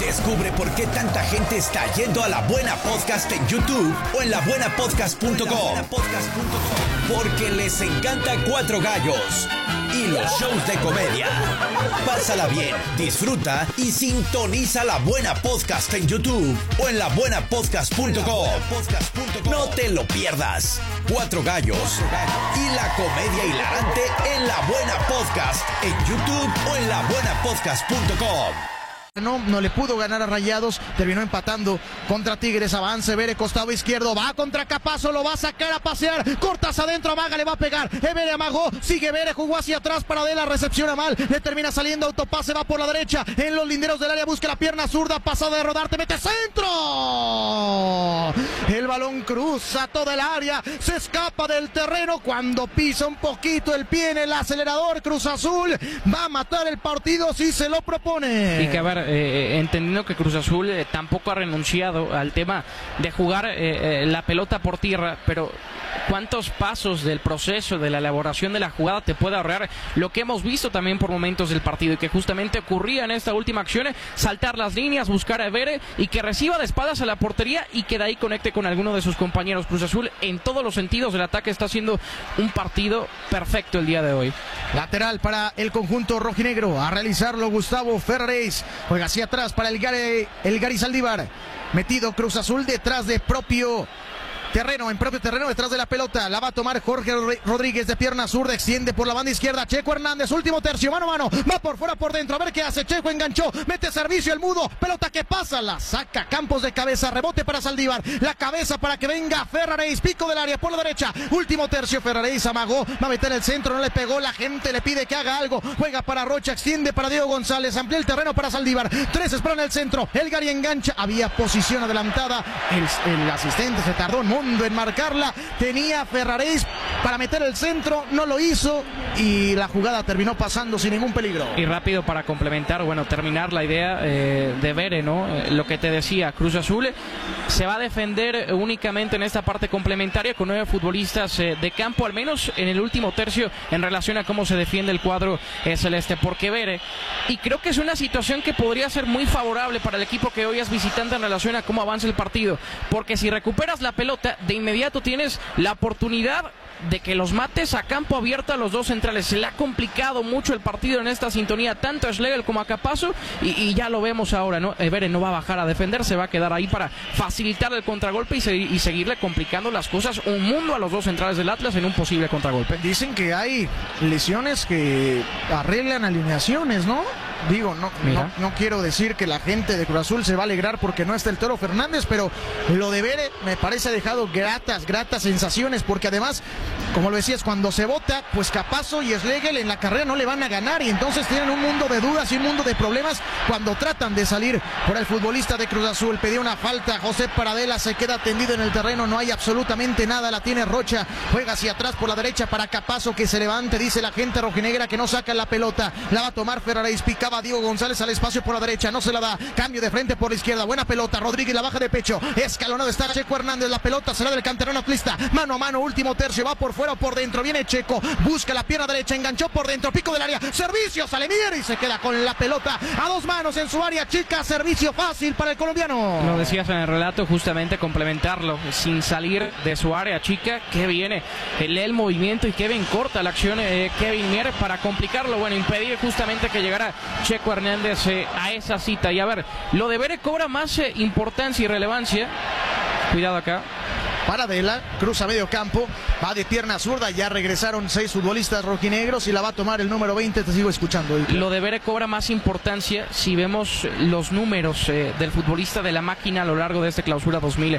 Descubre por qué tanta gente está yendo a La Buena Podcast en YouTube o en labuenapodcast.com. Porque les encanta Cuatro Gallos y los shows de comedia. Pásala bien, disfruta y sintoniza La Buena Podcast en YouTube o en labuenapodcast.com. No te lo pierdas. Cuatro Gallos y la comedia hilarante en La Buena Podcast en YouTube o en labuenapodcast.com. No le pudo ganar a Rayados, terminó empatando contra Tigres. Avance, Vere, costado izquierdo, va contra Capazo, lo va a sacar a pasear, cortas adentro, Amaga, le va a pegar, Vere amagó, sigue Vere, jugó hacia atrás, Paradela, recepciona mal, le termina saliendo autopase, va por la derecha, en los linderos del área, busca la pierna zurda, pasada de Rodarte, mete centro, el balón cruza todo el área, se escapa del terreno, cuando pisa un poquito el pie en el acelerador, Cruz Azul va a matar el partido si se lo propone. Y que a ver, entendiendo que Cruz Azul tampoco ha renunciado al tema de jugar la pelota por tierra, pero ¿cuántos pasos del proceso de la elaboración de la jugada te puede ahorrar lo que hemos visto también por momentos del partido y que justamente ocurría en esta última acción, saltar las líneas, buscar a Vere y que reciba de espaldas a la portería y que de ahí conecte con alguno de sus compañeros? Cruz Azul en todos los sentidos del ataque está haciendo un partido perfecto el día de hoy. Lateral para el conjunto rojinegro, a realizarlo Gustavo Ferraréis, juega hacia atrás para el Gary Saldívar, metido Cruz Azul detrás de propio terreno, en propio terreno, detrás de la pelota, la va a tomar Jorge Rodríguez de pierna zurda, extiende por la banda izquierda, Checo Hernández, último tercio, mano a mano, va por fuera, por dentro, a ver qué hace, Checo enganchó, mete servicio el mudo, pelota que pasa, la saca Campos de cabeza, rebote para Saldívar, la cabeza para que venga Ferraréis, pico del área por la derecha, último tercio, Ferraréis amagó, va a meter el centro, no le pegó, la gente le pide que haga algo, juega para Rocha, extiende para Diego González, amplía el terreno para Saldívar, tres esperan el centro, el Gary engancha, había posición adelantada, el asistente se tardó un mundo en marcarla, tenía Ferraréis para meter el centro, no lo hizo y la jugada terminó pasando sin ningún peligro. Y rápido para complementar, bueno, terminar la idea de Vere, ¿no? Lo que te decía, Cruz Azul se va a defender únicamente en esta parte complementaria con 9 futbolistas de campo, al menos en el último tercio en relación a cómo se defiende el cuadro celeste, porque Vere, y creo que es una situación que podría ser muy favorable para el equipo que hoy es visitante en relación a cómo avanza el partido, porque si recuperas la pelota, de inmediato tienes la oportunidad de que los mates a campo abierto a los dos centrales. Se le ha complicado mucho el partido en esta sintonía, tanto a Schlegel como a Capazo, y ya lo vemos ahora, ¿no? Vere no va a bajar a defender, se va a quedar ahí para facilitar el contragolpe y seguirle complicando las cosas un mundo a los dos centrales del Atlas en un posible contragolpe. Dicen que hay lesiones que arreglan alineaciones, ¿no? Digo, no quiero decir que la gente de Cruz Azul se va a alegrar porque no está el Toro Fernández, pero lo de Vere me parece ha dejado gratas sensaciones, porque además, como lo decías, cuando se vota, pues Capazo y Schlegel en la carrera no le van a ganar y entonces tienen un mundo de dudas y un mundo de problemas cuando tratan de salir por el futbolista de Cruz Azul. Pedía una falta, José Paradela se queda tendido en el terreno, no hay absolutamente nada, la tiene Rocha, juega hacia atrás por la derecha para Capazo que se levante, dice la gente rojinegra que no saca la pelota, la va a tomar Ferraréis, picaba Diego González al espacio por la derecha, no se la da, cambio de frente por la izquierda, buena pelota, Rodríguez la baja de pecho, escalonado está Checo Hernández, la pelota será del canterano atlista, mano a mano, último tercio, va por fuera o por dentro, viene Checo, busca la pierna derecha, enganchó por dentro, pico del área, servicio, Salemir y se queda con la pelota a dos manos en su área chica, servicio fácil para el colombiano. Lo decías en el relato, justamente complementarlo, sin salir de su área chica, que viene, lee el movimiento y Kevin corta la acción, Kevin Mier para complicarlo, bueno, impedir justamente que llegara Checo Hernández a esa cita. Y a ver, lo de Vere cobra más importancia y relevancia. Cuidado acá. Paradela, cruza medio campo, va de pierna zurda, ya regresaron 6 futbolistas rojinegros y la va a tomar el número 20, te sigo escuchando. Lo de Vere cobra más importancia si vemos los números del futbolista de la máquina a lo largo de este clausura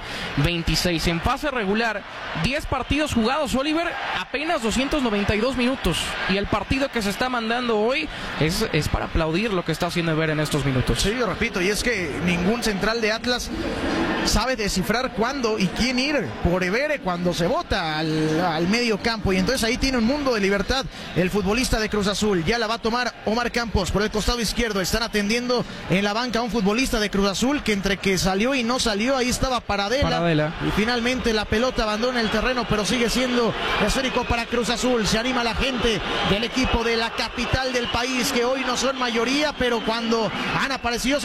2026. En fase regular, 10 partidos jugados, Oliver, apenas 292 minutos. Y el partido que se está mandando hoy es para aplaudir lo que está haciendo Vere en estos minutos. Sí, yo repito, y es que ningún central de Atlas sabe descifrar cuándo y quién ir por Vere cuando se bota al medio campo, y entonces ahí tiene un mundo de libertad el futbolista de Cruz Azul. Ya la va a tomar Omar Campos por el costado izquierdo, están atendiendo en la banca a un futbolista de Cruz Azul que entre que salió y no salió, ahí estaba Paradela. Y finalmente la pelota abandona el terreno, pero sigue siendo esférico para Cruz Azul. Se anima la gente del equipo de la capital del país, que hoy no son mayoría, pero cuando han aparecido